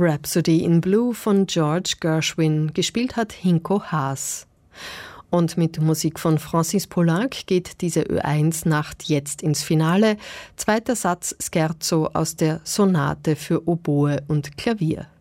Rhapsody in Blue von George Gershwin, gespielt hat Hinko Haas. Und mit Musik von Francis Poulenc geht diese Ö1-Nacht jetzt ins Finale. Zweiter Satz Scherzo aus der Sonate für Oboe und Klavier.